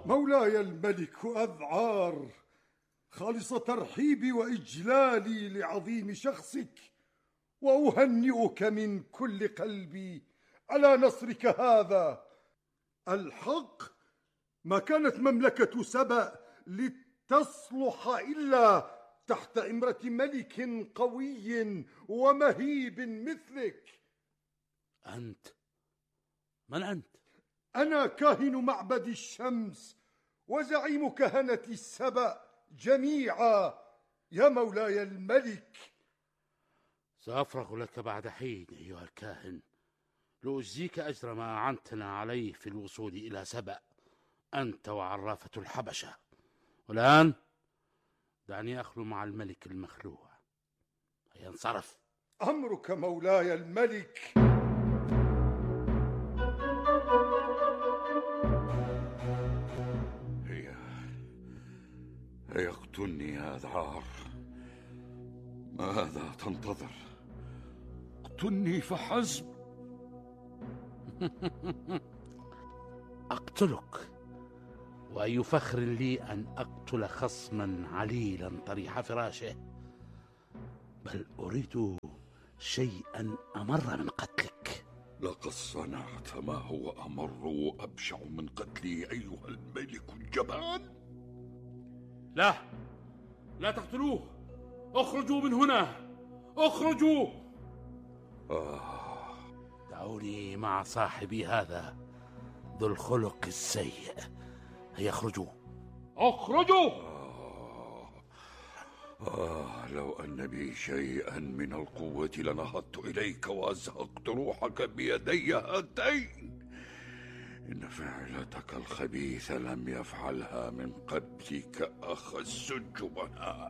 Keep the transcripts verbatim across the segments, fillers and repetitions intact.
مولاي الملك أذعار، خالص ترحيبي وإجلالي لعظيم شخصك، وأهنئك من كل قلبي على نصرك هذا. الحق ما كانت مملكة سبأ لتصلح إلا تحت إمرة ملك قوي ومهيب مثلك. أنت من أنت؟ أنا كاهن معبد الشمس وزعيم كهنة السبأ جميعا يا مولاي الملك. سأفرغ لك بعد حين أيها الكاهن، لأجزيك أجر ما أعنتنا عليه في الوصول إلى سبأ، أنت وعرافة الحبشة. والآن دعني أخلو مع الملك المخلوع. هيا انصرف. أمرك مولاي الملك. هيا هيا اقتلني يا أذعار، ماذا تنتظر؟ اقتلني فحسب. أقتلك، وأي فخر لي أن أقتل خصما عليلا طريح فراشه، بل أريد شيئا أمر من قتلك. لقد صنعت ما هو أمر وأبشع من قتلي أيها الملك الجبان. لا لا تقتلوه، اخرجوا من هنا، اخرجوا. آه. دعوني مع صاحبي هذا ذو الخلق السيء. هيا اخرجوا، اخرجوا. آه. آه لو أن بي شيئا من القوة لنهضت إليك وأزهقت روحك بيدي هاتين. إن فعلتك الخبيثة لم يفعلها من قبلك أخس الجبناء.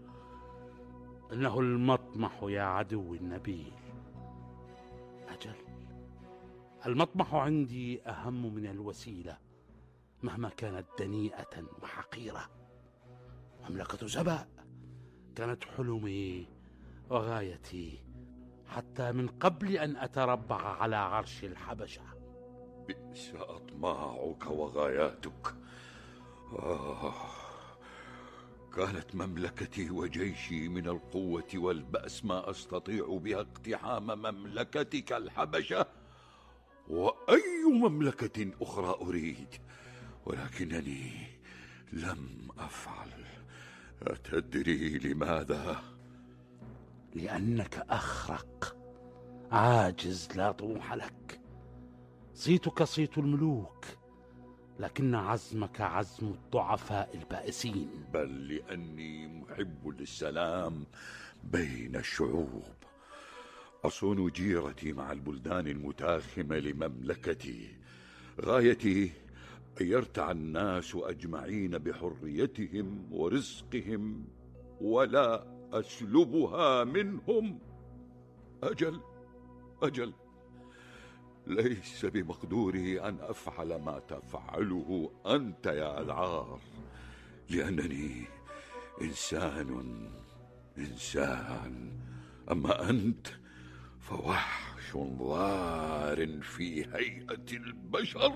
إنه المطمح يا عدو النبيل. أجل، المطمح عندي أهم من الوسيلة مهما كانت دنيئة وحقيرة. مملكة سبأ كانت حلمي وغايتي حتى من قبل أن أتربع على عرش الحبشة. بئس أطماعك وغاياتك. آه. كانت مملكتي وجيشي من القوة والبأس ما أستطيع بها اقتحام مملكتك الحبشة وأي مملكة أخرى أريد، ولكنني لم أفعل. أتدري لماذا؟ لأنك أخرق عاجز لا طموح لك. صيتك صيت الملوك، لكن عزمك عزم الضعفاء البائسين. بل لأني محب للسلام بين الشعوب. أصون جيرتي مع البلدان المتاخمة لمملكتي. غايتي أن يرتع الناس أجمعين بحريتهم ورزقهم ولا أسلبها منهم. أجل أجل ليس بمقدوري أن أفعل ما تفعله أنت يا أذعار، لأنني إنسان إنسان أما أنت فوحش ضار في هيئة البشر.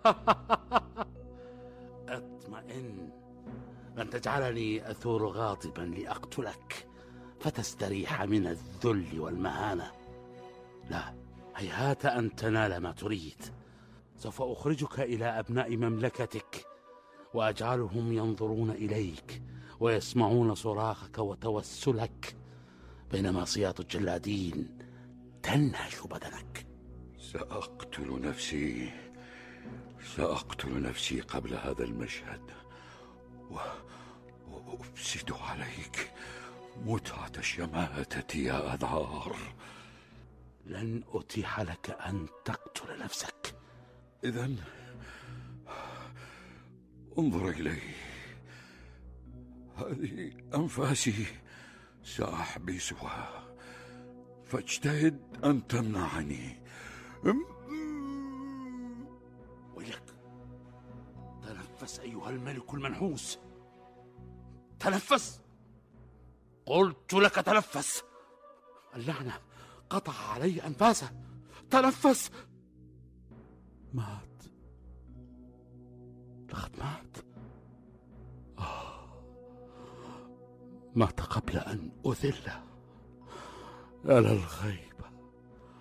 اطمئن، لن تجعلني أثور غاضبا لأقتلك فتستريح من الذل والمهانة. لا، هيهات أن تنال ما تريد. سوف أخرجك إلى أبناء مملكتك وأجعلهم ينظرون إليك ويسمعون صراخك وتوسلك، بينما سياط الجلادين تنهش بدنك. سأقتل نفسي سأقتل نفسي قبل هذا المشهد و... وأفسد عليك متعة الشماتة يا أذعار. لن أتيح لك أن تقتل نفسك. إذن انظر إلي، هذه أنفاسي سأحبسها، فاجتهد أن تمنعني. ويلك، تنفس أيها الملك المنحوس، تنفس، قلت لك تنفس. اللعنة قطع علي أنفاسه، تنفس. مات، لقد مات. آه مات قبل أن أذله. يا للغيبة